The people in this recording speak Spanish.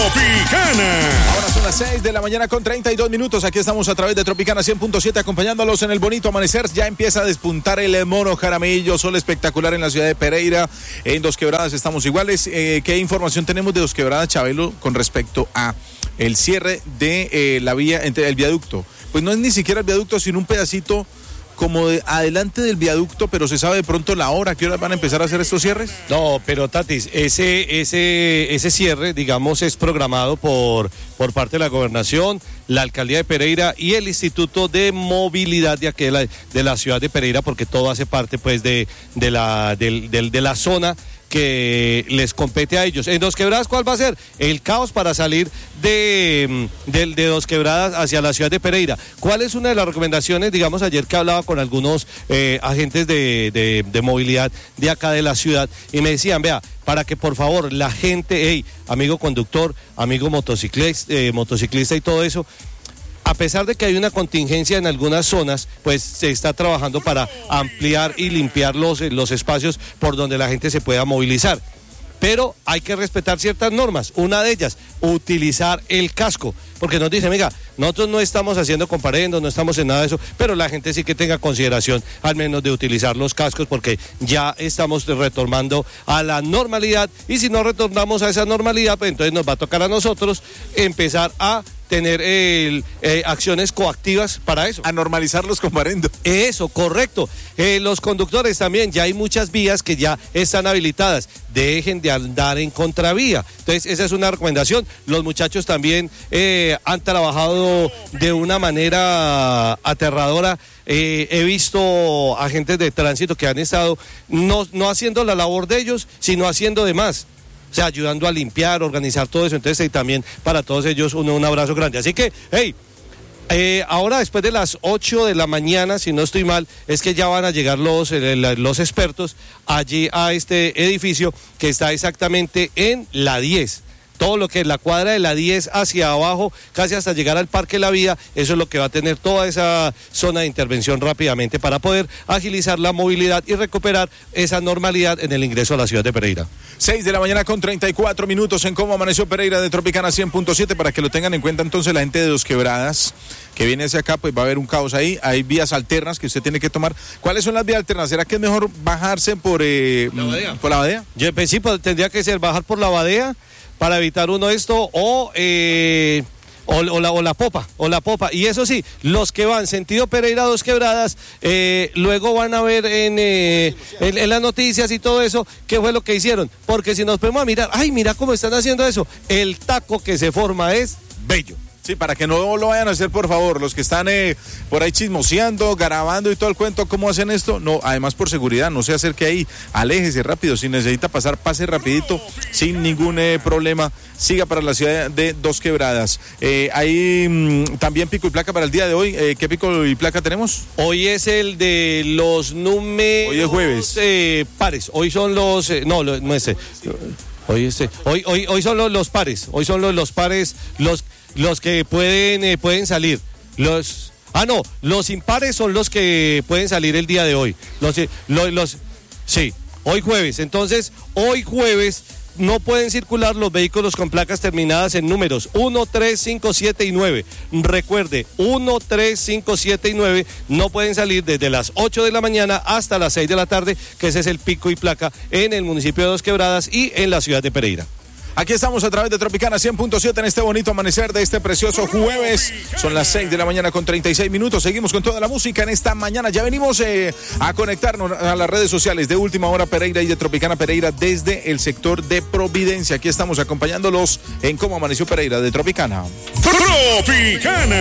Tropicana. Ahora son las 6 de la mañana con 32 minutos. Aquí estamos a través de Tropicana 100.7 acompañándolos en el bonito amanecer. Ya empieza a despuntar el mono Jaramillo, sol espectacular en la ciudad de Pereira. En Dos Quebradas estamos iguales. ¿Qué información tenemos de Dos Quebradas, Chabelo, con respecto a el cierre de la vía, entre el viaducto? Pues no es ni siquiera el viaducto, sino un pedacito como de adelante del viaducto, pero se sabe de pronto la hora, ¿qué horas van a empezar a hacer estos cierres? No, pero Tatis, ese cierre, digamos, es programado por parte de la gobernación, la alcaldía de Pereira y el Instituto de Movilidad de aquí de la ciudad de Pereira, porque todo hace parte pues de la zona que les compete a ellos. En Dos Quebradas, ¿cuál va a ser? El caos para salir de Dos Quebradas hacia la ciudad de Pereira. ¿Cuál es una de las recomendaciones? Digamos, ayer que hablaba con algunos agentes de movilidad de acá de la ciudad y me decían, vea, para que por favor la gente, amigo conductor, amigo motociclista y todo eso, a pesar de que hay una contingencia en algunas zonas, pues se está trabajando para ampliar y limpiar los espacios por donde la gente se pueda movilizar. Pero hay que respetar ciertas normas. Una de ellas, utilizar el casco. Porque nos dicen, mira, nosotros no estamos haciendo comparendos, no estamos en nada de eso, pero la gente sí que tenga consideración al menos de utilizar los cascos porque ya estamos retornando a la normalidad y si no retornamos a esa normalidad, pues entonces nos va a tocar a nosotros empezar a tener acciones coactivas para eso. A normalizar los comparendos. Eso, correcto. Los conductores también, ya hay muchas vías que ya están habilitadas. Dejen de andar en contravía. Entonces, esa es una recomendación. Los muchachos también han trabajado de una manera aterradora. He visto agentes de tránsito que han estado no haciendo la labor de ellos, sino haciendo de más. O sea, ayudando a limpiar, organizar todo eso. Entonces, también para todos ellos un abrazo grande. Así que, ahora después de las 8 de la mañana, si no estoy mal, es que ya van a llegar los expertos allí a este edificio que está exactamente en la 10. Todo lo que es la cuadra de la 10 hacia abajo, casi hasta llegar al Parque La Vía, eso es lo que va a tener toda esa zona de intervención rápidamente para poder agilizar la movilidad y recuperar esa normalidad en el ingreso a la ciudad de Pereira. 6 de la mañana con 34 minutos en Cómo Amaneció Pereira de Tropicana 100.7, para que lo tengan en cuenta entonces la gente de Dos Quebradas que viene hacia acá, pues va a haber un caos ahí, hay vías alternas que usted tiene que tomar. ¿Cuáles son las vías alternas? ¿Será que es mejor bajarse por la Badea? Pues sí, pues tendría que ser bajar por la Badea para evitar uno esto o la popa. Y eso sí, los que van sentido Pereira Dos Quebradas, luego van a ver en las noticias y todo eso qué fue lo que hicieron, porque si nos podemos mirar, mira cómo están haciendo eso, el taco que se forma es bello. Sí, para que no lo vayan a hacer, por favor, los que están por ahí chismoseando, grabando y todo el cuento, ¿cómo hacen esto? No, además por seguridad, no se acerque ahí, aléjese rápido, si necesita pasar, pase rapidito, sin ningún problema, siga para la ciudad de Dos Quebradas. Hay también pico y placa para el día de hoy. ¿Qué pico y placa tenemos? Hoy es el de los números... Hoy es jueves. Pares, hoy son los... Hoy son los pares, hoy son los pares, los que pueden salir. Los impares son los que pueden salir el día de hoy. Sí, hoy jueves. Entonces, hoy jueves no pueden circular los vehículos con placas terminadas en números 1, 3, 5, 7 y 9. Recuerde, 1, 3, 5, 7 y 9 no pueden salir desde las 8 de la mañana hasta las 6 de la tarde, que ese es el pico y placa en el municipio de Dos Quebradas y en la ciudad de Pereira. Aquí estamos a través de Tropicana 100.7 en este bonito amanecer de este precioso jueves. Son las 6 de la mañana con 36 minutos. Seguimos con toda la música en esta mañana. Ya venimos a conectarnos a las redes sociales de Última Hora Pereira y de Tropicana Pereira desde el sector de Providencia. Aquí estamos acompañándolos en Cómo Amaneció Pereira de Tropicana. Tropicana.